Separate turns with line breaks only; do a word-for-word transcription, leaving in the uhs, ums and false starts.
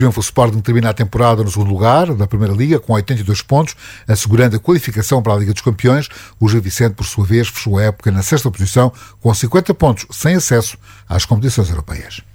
Triunfo, o Sporting termina a temporada no segundo lugar da Primeira Liga, com oitenta e dois pontos, assegurando a qualificação para a Liga dos Campeões. O Gil Vicente, por sua vez, fechou a época na sexta posição, com cinquenta pontos, sem acesso às competições europeias.